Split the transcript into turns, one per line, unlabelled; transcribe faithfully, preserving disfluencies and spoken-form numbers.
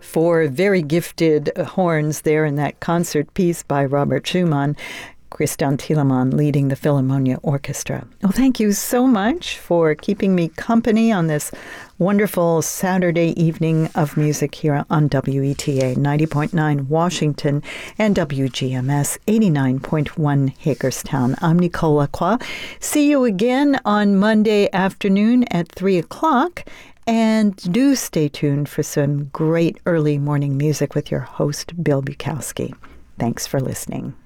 Four very gifted horns there in that concert piece by Robert Schumann. Christian Thielemann leading the Philharmonia Orchestra. Well, thank you so much for keeping me company on this wonderful Saturday evening of music here on W E T A ninety point nine Washington and W G M S eighty-nine point one Hagerstown. I'm Nicole Lacroix. See you again on Monday afternoon at three o'clock. And do stay tuned for some great early morning music with your host, Bill Bukowski. Thanks for listening.